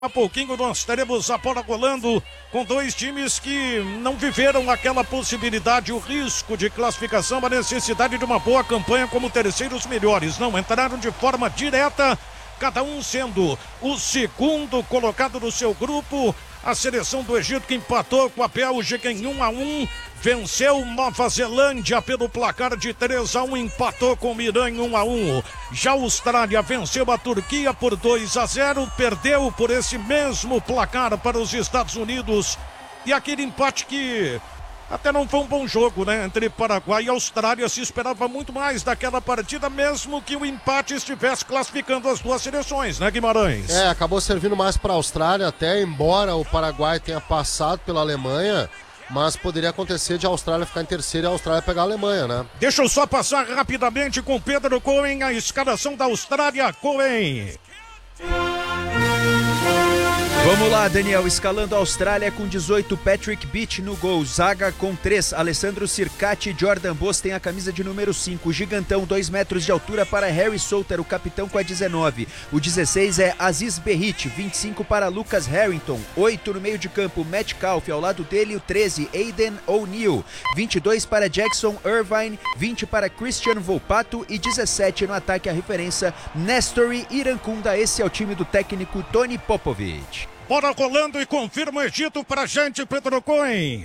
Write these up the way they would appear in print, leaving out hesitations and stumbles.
A pouquinho nós teremos a bola rolando com dois times que não viveram aquela possibilidade, o risco de classificação, a necessidade de uma boa campanha como terceiros melhores. Não, entraram de forma direta, cada um sendo o segundo colocado do seu grupo. A seleção do Egito que empatou com a Bélgica em 1-1, venceu Nova Zelândia pelo placar de 3-1, empatou com o Irã em 1-1. Já a Austrália venceu a Turquia por 2-0, perdeu por esse mesmo placar para os Estados Unidos. E aquele empate que até não foi um bom jogo, né? Entre Paraguai e Austrália, se esperava muito mais daquela partida, mesmo que o empate estivesse classificando as duas seleções, né, Guimarães? Acabou servindo mais para a Austrália, até embora o Paraguai tenha passado pela Alemanha, mas poderia acontecer de a Austrália ficar em terceiro e a Austrália pegar a Alemanha, né? Deixa eu só passar rapidamente com Pedro Cohen, a escalação da Austrália. Cohen. Vamos lá, Daniel, escalando a Austrália com 18, Patrick Beach no gol, zaga com 3, Alessandro Circati e Jordan Boss tem a camisa de número 5, gigantão, 2 metros de altura para Harry Souter, o capitão com a 19, o 16 é Aziz Berrit, 25 para Lucas Harrington, 8 no meio de campo, Matt Calf, ao lado dele o 13, Aiden O'Neill, 22 para Jackson Irvine, 20 para Christian Volpato e 17 no ataque a referência, Nestori Irankunda, esse é o time do técnico Tony Popovic. Bora rolando e confirma o Egito pra gente, Pedro Cohen.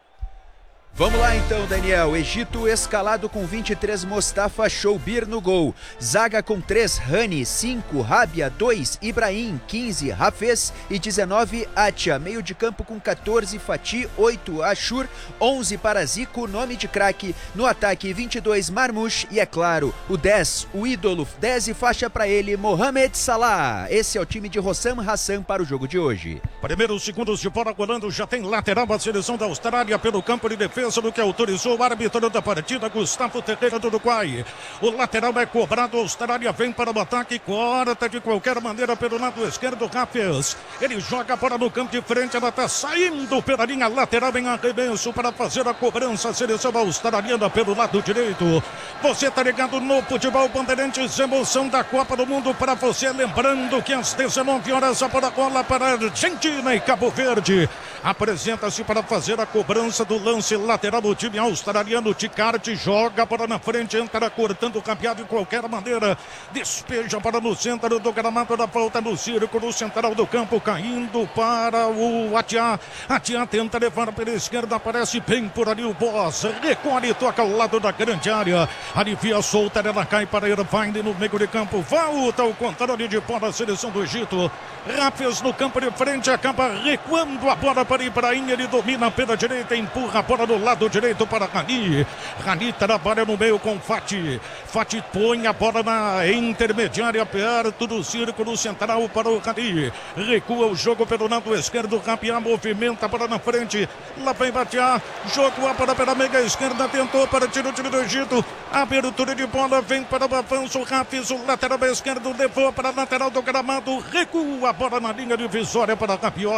Vamos lá então, Daniel. Egito escalado com 23, Mostafa Choubir no gol. Zaga com 3, Rani, 5, Rabia, 2, Ibrahim, 15, Hafez e 19, Atia. Meio de campo com 14, Fatih, 8, Ashur, 11 para Zico, nome de craque. No ataque, 22, Marmouche e, é claro, o 10, o ídolo, 10 e faixa para ele, Mohamed Salah. Esse é o time de Hossam Hassan para o jogo de hoje. Primeiros segundos de bola rolando, já tem lateral a seleção da Austrália pelo campo de defesa. Do que autorizou o árbitro da partida, Gustavo Ferreira do Uruguai. O lateral é cobrado, a Austrália vem para o ataque, corta de qualquer maneira pelo lado esquerdo, Hafez. Ele joga a bola no campo de frente, ela está saindo pela linha lateral em arremesso para fazer a cobrança, a seleção australiana pelo lado direito. Você está ligado no Futebol Bandeirantes, emoção da Copa do Mundo para você, lembrando que às 19 horas a bola rola para Argentina e Cabo Verde. Apresenta-se para fazer a cobrança do lance lateral do time australiano. Ticarte joga a bola na frente, entra cortando o campeado de qualquer maneira, despeja para no centro do gramado, da volta no círculo central do campo, caindo para o Atia. Atia tenta levar pela esquerda, aparece bem por ali o Boss, recolhe e toca ao lado da grande área, alivia solta, ela cai para Irvine no meio de campo, volta o controle de bola, a seleção do Egito. Hafez no campo de frente, acaba recuando a bola para Ibrahim, ele domina pela direita, empurra a bola do lado direito para Rani. Rani trabalha no meio com Fatih. Fatih põe a bola na intermediária, perto do círculo central para o Rani. Recua o jogo pelo lado esquerdo, Rabia movimenta a bola na frente. Lá vem Batia, jogou a bola pela meia esquerda, tentou para tirar o time do Egito. Abertura de bola, vem para o avanço, Hafez, o lateral esquerdo, levou para a lateral do gramado, recua a bola na linha divisória para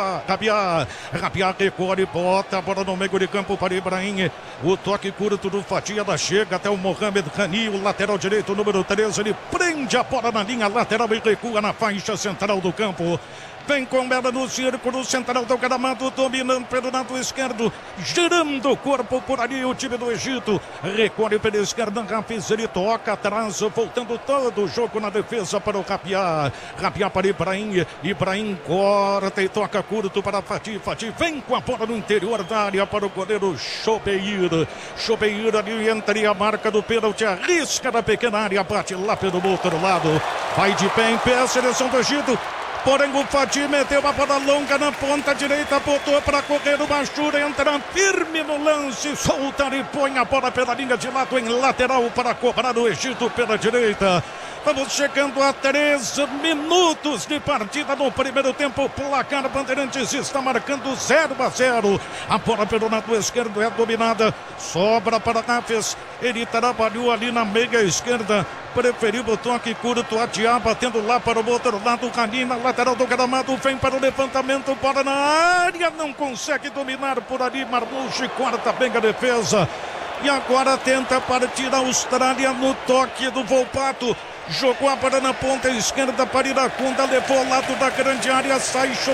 Rabia. Rabia recolhe, bota a bola no meio de campo para Ibrahim. O toque curto do Fatih, ela chega até o Mohamed Rani, o lateral direito, número 13. Ele prende a bola na linha lateral e recua na faixa central do campo. Vem com ela no círculo central do gramado, dominando pelo lado esquerdo, girando o corpo por ali o time do Egito. Recolhe pela esquerda, Hafez, ele toca atrás, voltando todo o jogo na defesa para o Rabia. Rabia para Ibrahim, Ibrahim corta e toca curto para Fatih. Fatih vem com a bola no interior da área para o goleiro Chobeir. Chobeir ali entre a marca do pênalti, arrisca na pequena área, bate lá pelo outro lado. Vai de pé em pé a seleção do Egito. Porém o Fatih meteu uma bola longa na ponta direita, botou para correr o Mashur, entra firme no lance, solta e põe a bola pela linha de lado em lateral para cobrar o Egito pela direita. Vamos chegando a 3 minutos de partida no primeiro tempo. O placar Bandeirantes está marcando 0-0. A bola pelo lado esquerdo é dominada. Sobra para Hafez. Ele trabalhou ali na meia esquerda. Preferiu o toque curto. Atia batendo lá para o outro lado. Rani na lateral do gramado. Vem para o levantamento. Bola na área. Não consegue dominar por ali. Marmouche corta bem a defesa. E agora tenta partir a Austrália no toque do Volpato. Jogou a bola na ponta esquerda para Iracunda, levou ao lado da grande área, sai